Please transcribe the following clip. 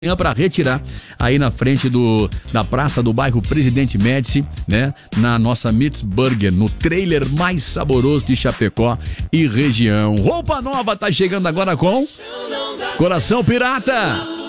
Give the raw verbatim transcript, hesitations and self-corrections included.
para retirar aí na frente do, da praça do bairro Presidente Médici, né? Na nossa Meats Burger, no trailer mais saboroso de Chapecó e região. Roupa nova tá chegando agora com Coração Pirata.